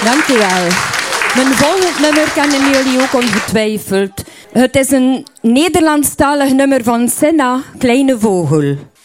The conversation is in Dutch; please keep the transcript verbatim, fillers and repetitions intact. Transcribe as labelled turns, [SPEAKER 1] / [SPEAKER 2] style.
[SPEAKER 1] Dankjewel. Mijn volgend nummer kennen jullie ook ongetwijfeld. Het is een Nederlandstalig nummer van Senna, Kleine Vogel.